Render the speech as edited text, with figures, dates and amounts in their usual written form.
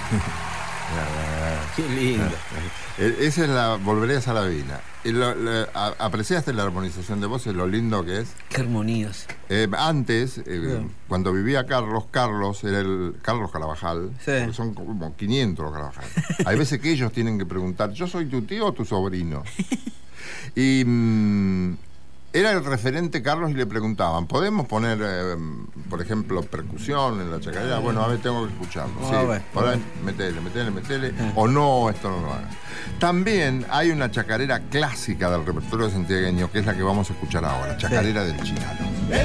Qué lindo. Esa es la Volveré a Salavina. ¿Apreciaste la armonización de voces, lo lindo que es? Qué armonías. Antes, Claro. cuando vivía Carlos era el Carlos Carabajal, Sí. porque son como 500 los Carabajal. Hay veces que ellos tienen que preguntar, ¿yo soy tu tío o tu sobrino? Y era el referente Carlos y le preguntaban, ¿podemos poner, por ejemplo, percusión en la chacarera? Bueno, a ver, tengo que escucharlo. Sí, Bueno, por ahí, metele. O no, esto no lo hagas. También hay una chacarera clásica del repertorio santiagueño, que es la que vamos a escuchar ahora, Chacarera del Chinalo.